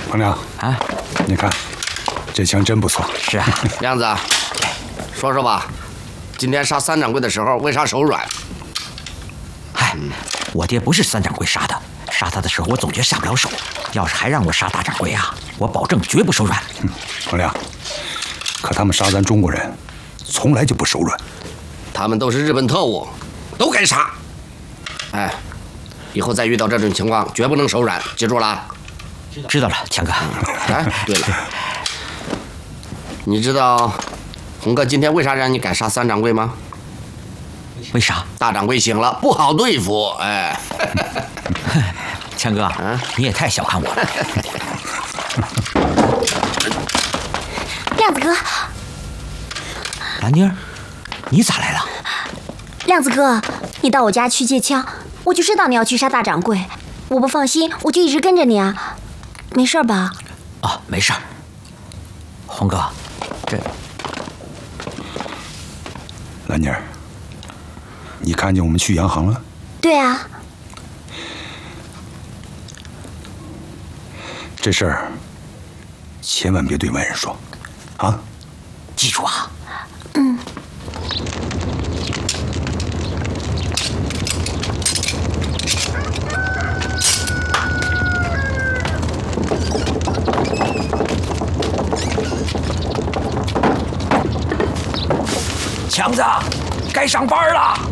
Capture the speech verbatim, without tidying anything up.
彭亮啊，你看，这枪真不错。 是啊， 亮子，说说吧，今天杀三掌柜的时候为啥手软？ 嗨，我爹不是三掌柜杀的，杀他的时候我总觉下不了手。要是还让我杀大掌柜啊，我保证绝不手软。 嗯，彭亮，可他们杀咱中国人，从来就不手软。 他们都是日本特务，都该杀。哎，以后再遇到这种情况，绝不能手软，记住了。 知道了，强哥。 哎，对了，你知道红哥今天为啥让你敢杀三掌柜吗？ 为啥？ 大掌柜醒了，不好对付。哎， 强哥，啊，你也太小看我了。 亮子哥， 兰妮儿，你咋来了？ 亮子哥，你到我家去借枪，我就知道你要去杀大掌柜，我不放心，我就一直跟着你啊。没事吧？ 哦，没事。红哥，这兰妮儿，你看见我们去洋行了？ 对啊。 这事儿千万别对外人说，啊！ 记住啊。 嗯。 强子，该上班了。